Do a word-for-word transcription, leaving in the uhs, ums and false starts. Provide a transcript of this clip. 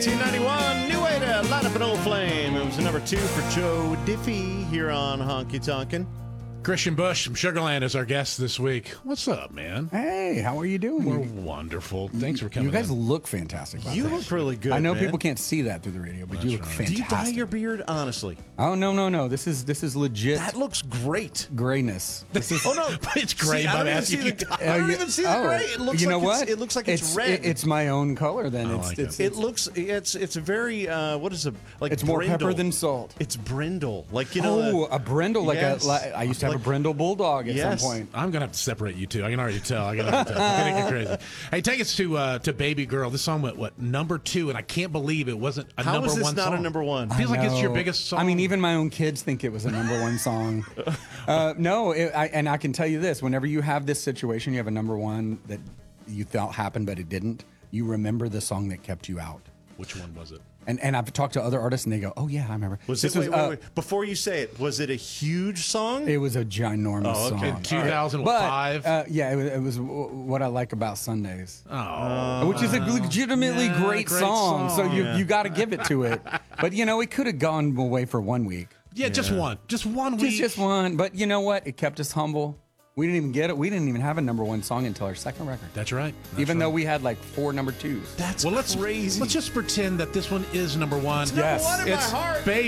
nineteen ninety-one, New Way to Light Up an Old Flame. It was the number two for Joe Diffie here on Honky Tonkin'. Christian Bush from Sugarland is our guest this week. What's up, man? Hey, how are you doing? We're wonderful. Thanks for coming You guys in. look fantastic. by You the way. look really good, I know man. people can't see that through the radio, but you look right. Do fantastic. you dye your beard? Honestly. Oh no, no, no! This is this is legit That looks great. grayness. This is Oh, no. It's gray, See, I but don't, even as see, you the, can- I don't Oh, even see the oh, gray. It looks you like know it's, what? It looks like it's, red. it- it's my own color. Then I it's like it's, it. It looks, it's it's a very, uh, what is it? Like it's more brindle. pepper than salt. It's brindle. Like, you know. Oh, the- a brindle like Yes. a. Like, I used to have Like- a brindle bulldog at Yes. some point. I'm gonna have to separate you two. I can already tell. I can already tell. It's gonna get crazy. Hey, take us to uh, to Baby Girl. This song went what number two, and I can't believe it wasn't a How number is this one not song. a number one? Feels I like it's your know. biggest song. I mean, even my own kids think it was a number one song. Uh, no, it, I, and I can tell you this: whenever you have this situation, you have a number one that you thought happened but it didn't. You remember the song that kept you out. which one was it? And and I've talked to other artists and they go, "Oh yeah, I remember." Was this it, wait, was, wait, uh, wait. Before you say it, was it a huge song? It was a ginormous Oh, okay. song. In two thousand But five. uh, yeah, it was, it was w- what I like about Sundays, oh, which is a legitimately yeah, great, great song. So song. you Yeah. you got to give it to it. But you know, it could have gone away for one week, yeah, just one, just one week. just just one. But you know what? It kept us humble. We didn't even get it. We didn't even have a number one song until our second record. That's right. That's even right. though we had like four number twos. That's well, let's crazy. let's just pretend that this one is number one. Yes. Number one in It's my heart. Baby